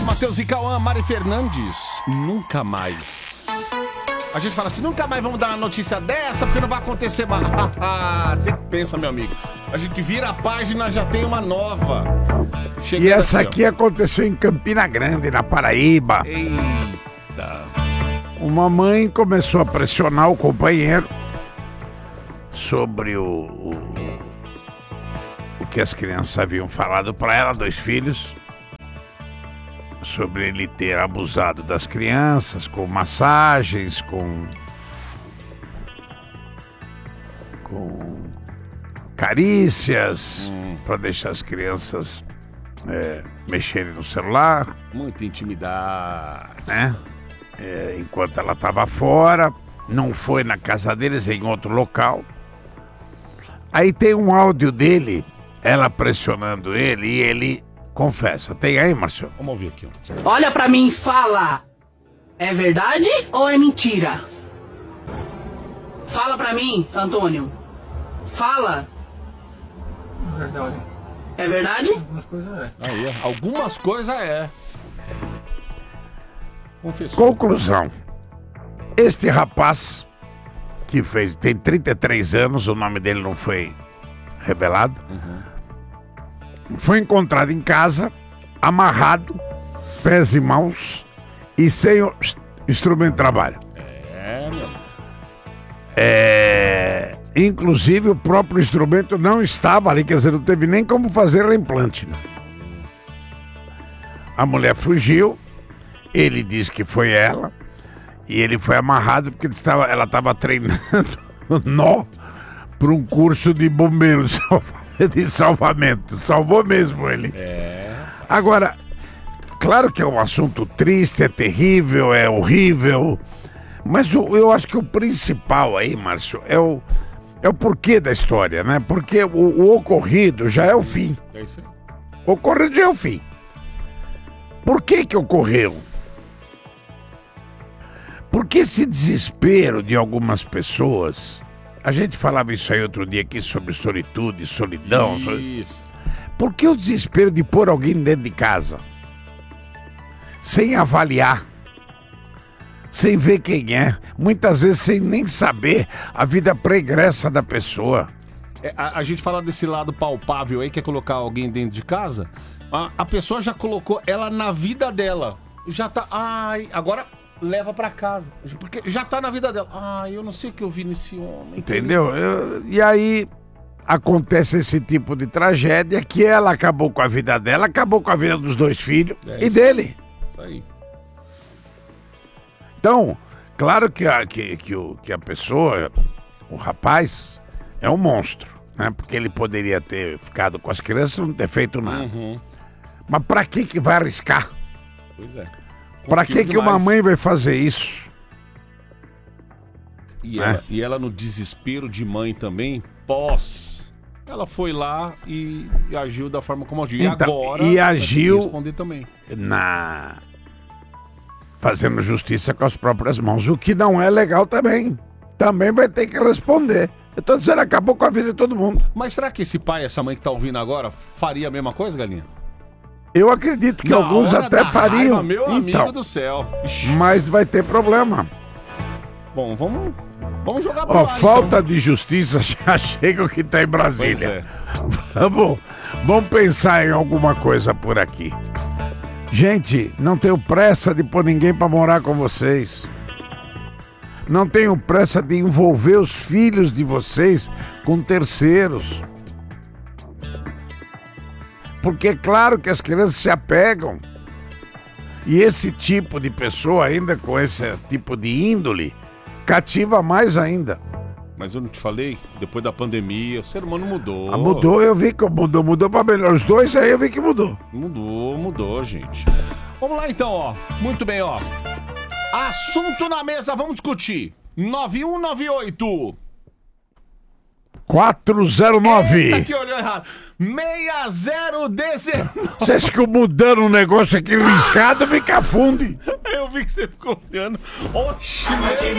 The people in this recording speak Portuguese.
Matheus e Cauã, Mari Fernandes, nunca mais. A gente fala assim, nunca mais vamos dar uma notícia dessa, porque não vai acontecer mais. Você pensa, meu amigo. A gente vira a página, já tem uma nova. Chegando e essa aqui aconteceu em Campina Grande, na Paraíba. Eita. Uma mãe começou a pressionar o companheiro sobre o que as crianças haviam falado para ela, 2 filhos, sobre ele ter abusado das crianças com massagens, com carícias, para deixar as crianças mexerem no celular. Muita intimidade. Né? Enquanto ela estava fora, não foi na casa deles, em outro local. Aí tem um áudio dele, ela pressionando ele, e ele confessa. Tem aí, Márcio? Vamos ouvir aqui. Olha pra mim e fala. É verdade ou é mentira? Fala pra mim, Antônio. Fala. É verdade. É verdade? Algumas coisas é. Aí, algumas coisas é. Confessou. Conclusão. Este rapaz, que tem 33 anos, o nome dele não foi revelado, foi encontrado em casa, amarrado, pés e mãos, e sem o instrumento de trabalho. Inclusive o próprio instrumento não estava ali, quer dizer, não teve nem como fazer reimplante. Né? A mulher fugiu, ele disse que foi ela, e ele foi amarrado porque ela estava treinando nó para um curso de bombeiro de salvamento. Salvou mesmo ele. Agora, claro que é um assunto triste, é terrível, é horrível, mas eu acho que o principal aí, Márcio, é o porquê da história, né? Porque o ocorrido já é o fim. É isso aí. O ocorrido já é o fim. Por que ocorreu? Porque esse desespero de algumas pessoas, a gente falava isso aí outro dia aqui sobre solitude, solidão. Isso. Por que o desespero de pôr alguém dentro de casa? Sem avaliar, sem ver quem é, muitas vezes sem nem saber a vida pregressa da pessoa. A gente fala desse lado palpável aí, que é colocar alguém dentro de casa. A pessoa já colocou ela na vida dela. Já tá. Ai, agora leva pra casa. Porque já tá na vida dela. Ai, eu não sei o que eu vi nesse homem. Entendeu? E aí acontece esse tipo de tragédia que ela acabou com a vida dela, acabou com a vida dos 2 filhos e dele. Isso aí. Então, claro que a pessoa, o rapaz, é um monstro, né? Porque ele poderia ter ficado com as crianças e não ter feito nada. Mas pra que vai arriscar? Pois é. Pra que uma mãe vai fazer isso? E ela no desespero de mãe também, ela foi lá e agiu da forma como agiu. Então, e agora e agiu vai responder também. Fazendo justiça com as próprias mãos, o que não é legal também. Também vai ter que responder. Eu tô dizendo, acabou com a vida de todo mundo. Mas será que esse pai, essa mãe que tá ouvindo agora, faria a mesma coisa, Galinha? Eu acredito que alguns até fariam. Raiva, meu amigo do céu. Mas vai ter problema. Bom, vamos jogar pra lá, falta então de justiça já chega o que tá em Brasília. Vamos pensar em alguma coisa por aqui. Gente, não tenho pressa de pôr ninguém pra morar com vocês. Não tenho pressa de envolver os filhos de vocês com terceiros. Porque é claro que as crianças se apegam. E esse tipo de pessoa, ainda com esse tipo de índole, cativa mais ainda. Mas eu não te falei? Depois da pandemia, o ser humano mudou. Mudou, eu vi que mudou pra melhor. Os 2 aí eu vi que mudou. Mudou, gente. Vamos lá então, ó. Muito bem, ó. Assunto na mesa, vamos discutir. 9198 409. Eita, que olhou errado. 6019. Você acha que eu mudando um negócio aqui no escada me cafunde? Eu vi que você ficou olhando. Oxi,